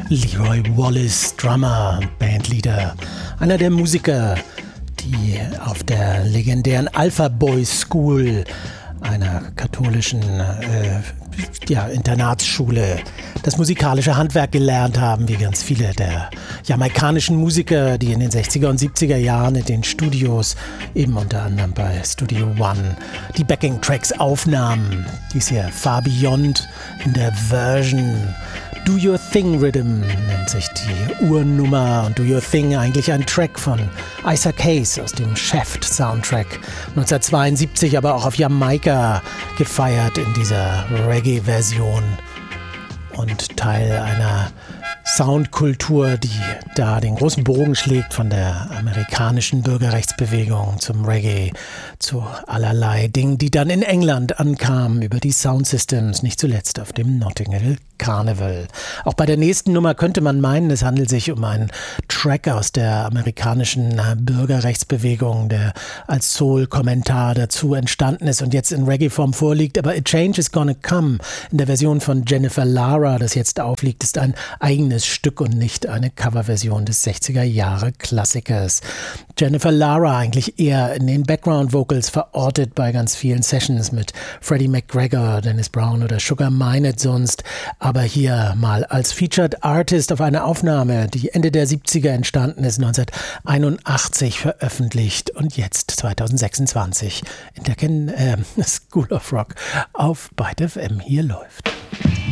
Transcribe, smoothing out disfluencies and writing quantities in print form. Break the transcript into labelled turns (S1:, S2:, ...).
S1: Leroy Wallace, Drummer, Bandleader, einer der Musiker, die auf der legendären Alpha Boys School, einer katholischen Internatsschule, das musikalische Handwerk gelernt haben, wie ganz viele der jamaikanischen Musiker, die in den 60er und 70er Jahren in den Studios, eben unter anderem bei Studio One, die Backing-Tracks aufnahmen. Dies hier Far Beyond in der Version Do Your Thing Rhythm nennt sich die Urnummer, und Do Your Thing eigentlich ein Track von Isaac Hayes aus dem Shaft-Soundtrack 1972, aber auch auf Jamaika gefeiert in dieser Reggae-Version und Teil einer Soundkultur, die da den großen Bogen schlägt von der amerikanischen Bürgerrechtsbewegung zum Reggae, zu allerlei Dingen, die dann in England ankamen über die Soundsystems, nicht zuletzt auf dem Notting Hill Carnival. Auch bei der nächsten Nummer könnte man meinen, es handelt sich um einen Track aus der amerikanischen Bürgerrechtsbewegung, der als Soul-Kommentar dazu entstanden ist und jetzt in Reggae-Form vorliegt. Aber A Change Is Gonna Come in der Version von Jennifer Lara, das jetzt aufliegt, ist ein eigenes Stück und nicht eine Coverversion des 60er-Jahre-Klassikers. Jennifer Lara eigentlich eher in den Background-Vocals verortet bei ganz vielen Sessions mit Freddie McGregor, Dennis Brown oder Sugar Minott sonst, aber hier mal als Featured Artist auf einer Aufnahme, die Ende der 70er entstanden ist, 1981 veröffentlicht und jetzt 2026 in der School of Rock auf Byte FM hier läuft.